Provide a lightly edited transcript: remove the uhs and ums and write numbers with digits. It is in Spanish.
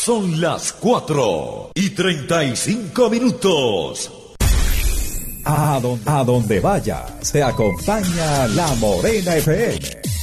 Son las 4:35. A donde vaya, se acompaña La Morena FM.